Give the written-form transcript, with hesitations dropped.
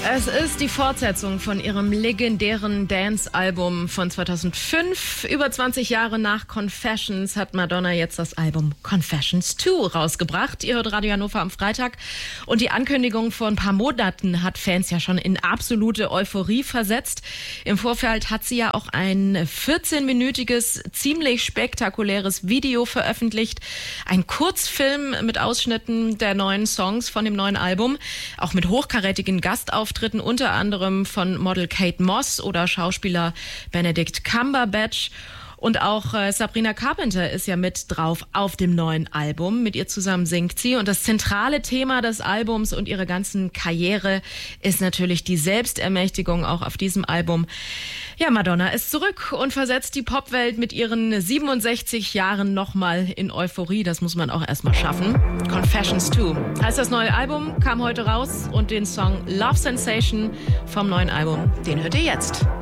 Es ist die Fortsetzung von ihrem legendären Dance-Album von 2005. Über 20 Jahre nach Confessions hat Madonna jetzt das Album Confessions 2 rausgebracht. Ihr hört Radio Hannover am Freitag. Und die Ankündigung vor ein paar Monaten hat Fans ja schon in absolute Euphorie versetzt. Im Vorfeld hat sie ja auch ein 14-minütiges, ziemlich spektakuläres Video veröffentlicht. Ein Kurzfilm mit Ausschnitten der neuen Songs von dem neuen Album. Auch mit hochkarätigen Gastauftritten, unter anderem von Model Kate Moss oder Schauspieler Benedict Cumberbatch. Und auch Sabrina Carpenter ist ja mit drauf auf dem neuen Album. Mit ihr zusammen singt sie. Und das zentrale Thema des Albums und ihrer ganzen Karriere ist natürlich die Selbstermächtigung auch auf diesem Album. Ja, Madonna ist zurück und versetzt die Popwelt mit ihren 67 Jahren nochmal in Euphorie. Das muss man auch erstmal schaffen. Confessions 2 heißt das neue Album, kam heute raus. Und den Song Love Sensation vom neuen Album, den hört ihr jetzt.